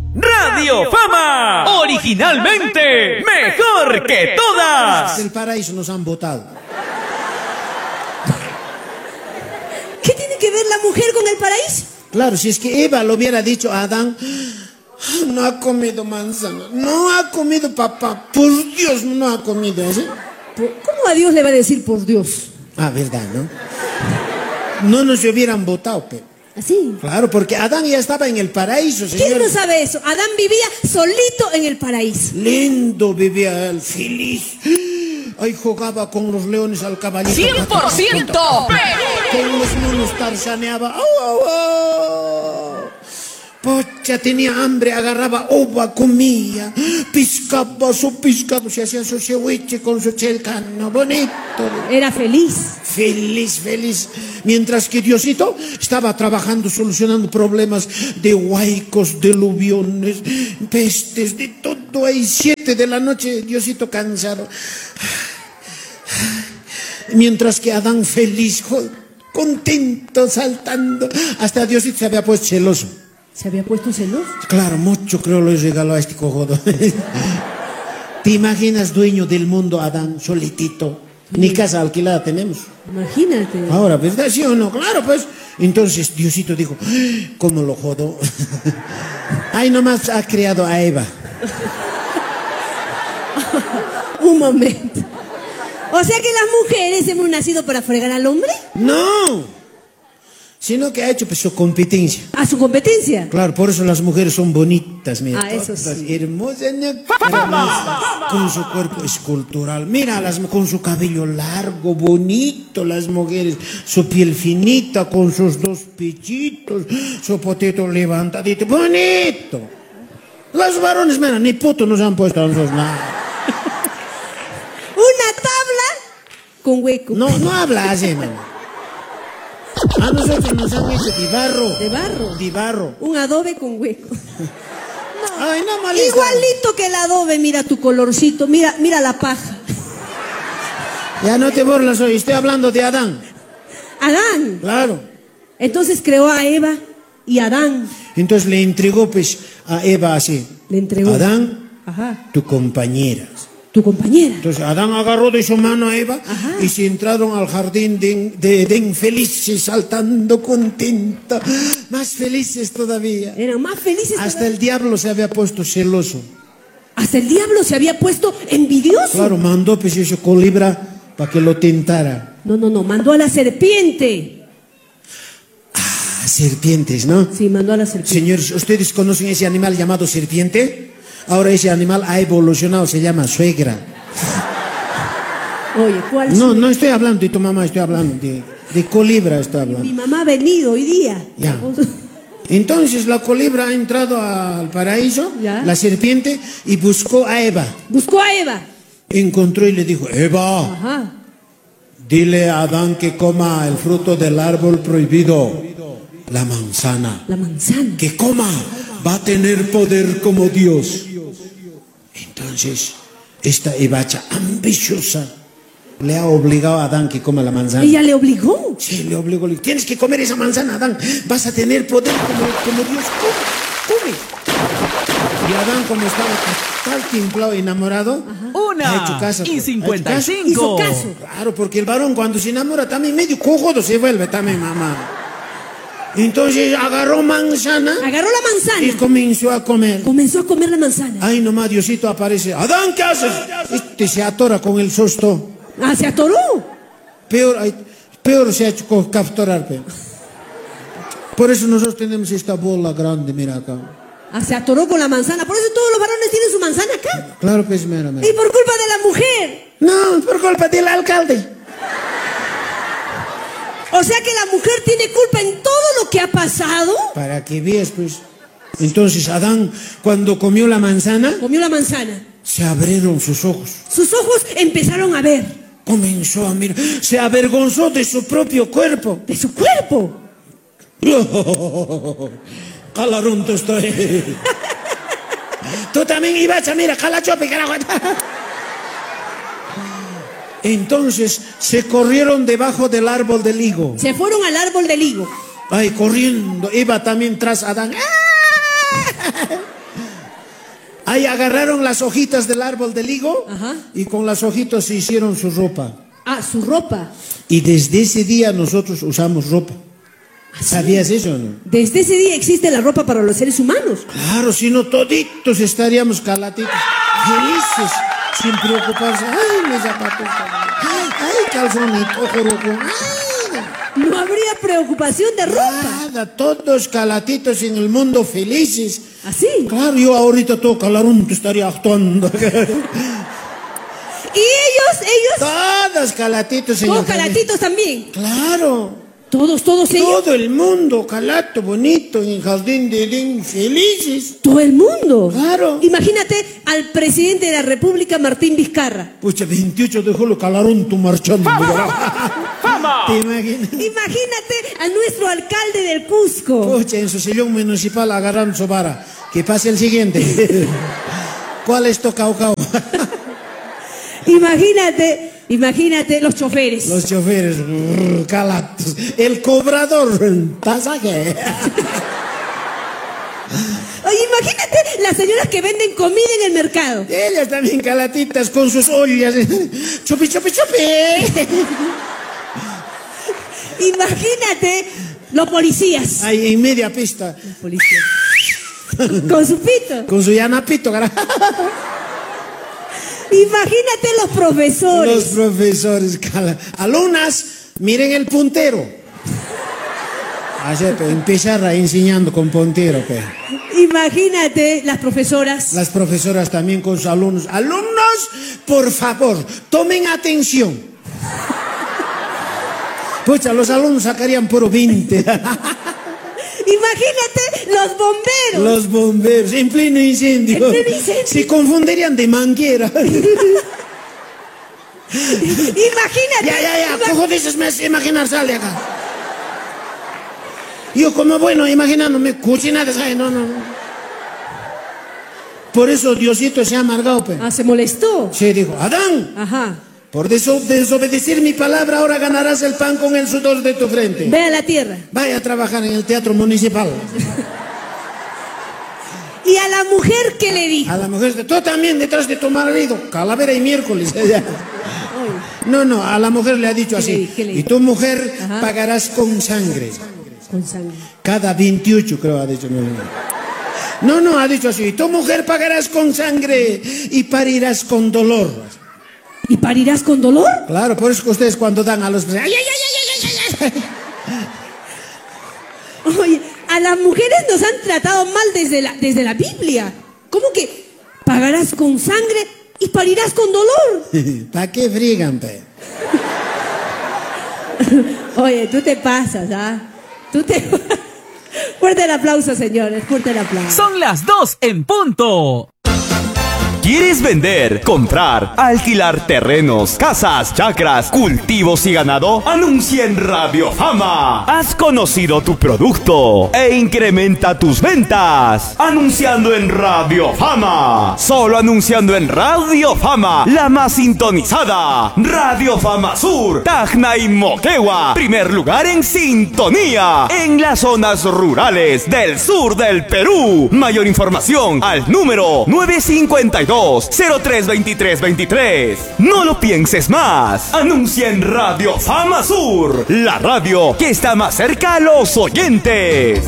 Radio Fama, originalmente mejor que todas. Del paraíso nos han votado. ¿Qué tiene que ver la mujer con el paraíso? Claro, si es que Eva lo hubiera dicho a Adán, no ha comido manzana, no ha comido papá, por Dios no ha comido, ¿sí? ¿Cómo a Dios le va a decir por Dios? Ah, verdad, ¿no? No nos hubieran votado, pero... ¿Así? Claro, porque Adán ya estaba en el paraíso, señor. ¿Quién no sabe eso? Adán vivía solito en el paraíso. Lindo vivía él, feliz. Ahí jugaba con los leones al caballito. 100%. Con los monos tarzaneaba. ¡Au, au, au! Pocha, tenía hambre, agarraba uva, comía, piscaba su pescado, se hacía su ceviche con su chelcano, bonito. Era feliz. Feliz, feliz. Mientras que Diosito estaba trabajando, solucionando problemas de huaicos, de luviones, pestes, de todo. Ahí 7 de la noche, Diosito cansado. Mientras que Adán feliz, contento, saltando. Hasta Diosito se había puesto celoso. ¿Se había puesto celoso? Claro, mucho creo le regaló a este cojodo. ¿Te imaginas dueño del mundo, Adán, solitito? Ni casa alquilada tenemos. Imagínate. Ahora, ¿verdad? ¿Sí o no? Claro, pues. Entonces Diosito dijo, ¿cómo lo jodo? Ahí nomás ha creado a Eva. Un momento. O sea que las mujeres hemos nacido para fregar al hombre. No. Sino que ha hecho pues, su competencia. ¿A su competencia? Claro, por eso las mujeres son bonitas, mira. Ah, eso sí. Hermosas, hermosas, con su cuerpo escultural. Míralas con su cabello largo, bonito, las mujeres. Su piel finita, con sus 2 pechitos, su potito levantadito, bonito. Los varones, mira, ni puto nos han puesto a nosotros nada. Una tabla con hueco. No habla así, mano. A nosotros nos han hecho de barro. ¿De barro? De barro. Un adobe con hueco. Ay, no molesta. Igualito que el adobe, mira tu colorcito, mira la paja. Ya no te burlas hoy, estoy hablando de Adán. Adán. Claro. Entonces creó a Eva y Adán. Entonces le entregó pues a Eva así. Le entregó. Adán, Ajá. tu compañera. Tu compañera. Entonces Adán agarró de su mano a Eva. Ajá. Y se entraron al jardín de Edén felices, saltando contenta. Más felices todavía. Eran más felices. Hasta el diablo se había puesto celoso. Hasta el diablo se había puesto envidioso. Claro, mandó pues ese colibra para que lo tentara. No, mandó a la serpiente. Ah, serpientes, ¿no? Sí, mandó a la serpiente. Señores, ¿ustedes conocen ese animal llamado serpiente? Ahora ese animal ha evolucionado, se llama suegra. Oye, ¿cuál? No estoy hablando de tu mamá, estoy hablando de colibra, estoy hablando. Mi mamá ha venido hoy día. Ya. Entonces la colibra ha entrado al paraíso, ¿Ya? La serpiente, y buscó a Eva. Buscó a Eva. Encontró y le dijo, Eva, Ajá. dile a Adán que coma el fruto del árbol prohibido, la manzana. La manzana. Que coma, va a tener poder como Dios. Entonces, esta Evacha ambiciosa le ha obligado a Adán que coma la manzana. ¿Ella le obligó? Sí, le obligó. Tienes que comer esa manzana, Adán. Vas a tener poder como Dios. Come. Y Adán, como estaba tal templado enamorado, ha hecho caso. Y 55. Hizo caso. Claro, porque el varón cuando se enamora también medio cojodo se vuelve también, mamá. Entonces agarró manzana. Agarró la manzana. Y comenzó a comer. Comenzó a comer la manzana. Ay, nomás Diosito aparece. Adán, ¿qué haces? Este se atora con el susto. Ah, se atoró. Peor se ha hecho con capturar. Por eso nosotros tenemos esta bola grande, mira acá. Ah, se atoró con la manzana. Por eso todos los varones tienen su manzana acá. Claro, pues, mira. Y por culpa de la mujer. No, por culpa del alcalde. O sea que la mujer tiene culpa en todo lo que ha pasado. Para que veas, pues. Entonces Adán, cuando comió la manzana, se abrieron sus ojos. Sus ojos empezaron a ver. Comenzó a mirar. Se avergonzó de su propio cuerpo. ¿De su cuerpo? Calarón tú estoy. Tú también ibas a mirar, jala chope, carajo. Entonces se corrieron debajo del árbol del higo. Se fueron al árbol del higo. Ay, corriendo. Iba también tras Adán. agarraron las hojitas del árbol del higo. Ajá. Y con las hojitas se hicieron su ropa. Ah, su ropa. Y desde ese día nosotros usamos ropa. ¿Sabías eso o no? Desde ese día existe la ropa para los seres humanos. Claro, si no toditos estaríamos calatitos, felices, sin preocuparse. Ay, mis zapatos, ay, calzonito, joroco. No habría preocupación de ropa. Nada, todos calatitos en el mundo felices. ¿Así? Claro, yo ahorita todo calarunto estaría actuando. ¿Y ellos? Todos calatitos en ¿Todos el jardín. calatitos también? Claro. ¿Todos ellos? Todo el mundo, calato, bonito, en el jardín de Edén, felices. ¿Todo el mundo? Claro. Imagínate al presidente de la República, Martín Vizcarra. Pucha, 28 de julio, calarunto marchando. ¡Fama! ¿Te imaginas? Imagínate a nuestro alcalde del Cusco. Pucha, en su sillón municipal agarrando su vara. Que pase el siguiente. ¿Cuál es tu caucao? Imagínate los choferes. Los choferes, calatos. El cobrador, pasaje. Oye, imagínate las señoras que venden comida en el mercado. Ellas también calatitas con sus ollas. Chupi, chupi, chupi. Imagínate los policías. Ahí en media pista. Los policías. Con su pito. Con su llanapito, Imagínate los profesores. Los profesores, alumnas, miren el puntero. Ayer, empezar a enseñando con puntero. Imagínate las profesoras. Las profesoras también con sus alumnos. Alumnos, por favor, tomen atención. Pucha, los alumnos sacarían puro 20. Imagínate los bomberos. Los bomberos, en pleno incendio. En pleno incendio. Se confundirían de manguera. Imagínate. Ya, cojo de esas, me hace imaginar, sal de acá. Yo como bueno, imaginándome, cuchinadas, no. Por eso Diosito se ha amargado, pe. Ah, se molestó. Se dijo, Adán, Ajá. por desobedecer mi palabra, ahora ganarás el pan con el sudor de tu frente. Ve a la tierra. Vaya a trabajar en el teatro municipal. ¿Y a la mujer qué le dijo? A la mujer, tú también detrás de tu marido, calavera y miércoles. No, a la mujer le ha dicho así. ¿Qué le Y dijo? tu mujer Ajá. pagarás con sangre. Con sangre. Cada 28 creo ha dicho. No, ha dicho así. Y tu mujer pagarás con sangre y parirás con dolor. ¿Y parirás con dolor? Claro, por eso que ustedes cuando dan a los... ¡Ay! Oye, a las mujeres nos han tratado mal desde la Biblia. ¿Cómo que pagarás con sangre y parirás con dolor? ¿Para qué friegan, pe? Oye, tú te pasas, ¿ah? Fuerte el aplauso, señores, fuerte el aplauso. Son las 2 en punto. ¿Quieres vender, comprar, alquilar terrenos, casas, chacras, cultivos y ganado? Anuncia en Radio Fama. Has conocido tu producto e incrementa tus ventas. Anunciando en Radio Fama. Solo anunciando en Radio Fama, la más sintonizada. Radio Fama Sur, Tacna y Moquegua. Primer lugar en sintonía en las zonas rurales del sur del Perú. Mayor información al número 952-032323. No lo pienses más. Anuncia en Radio Fama Sur, la radio que está más cerca a los oyentes.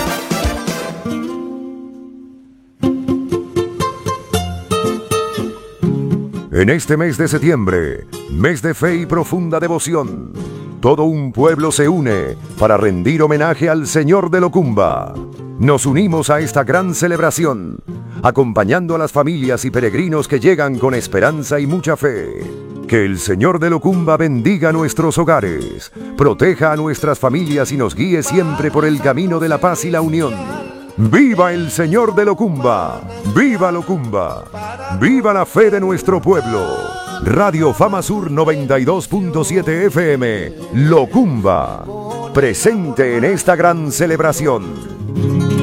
En este mes de septiembre, mes de fe y profunda devoción, todo un pueblo se une para rendir homenaje al Señor de Locumba. Nos unimos a esta gran celebración, acompañando a las familias y peregrinos que llegan con esperanza y mucha fe. Que el Señor de Locumba bendiga nuestros hogares, proteja a nuestras familias y nos guíe siempre por el camino de la paz y la unión. ¡Viva el Señor de Locumba! ¡Viva Locumba! ¡Viva la fe de nuestro pueblo! Radio Fama Sur 92.7 FM, Locumba, presente en esta gran celebración.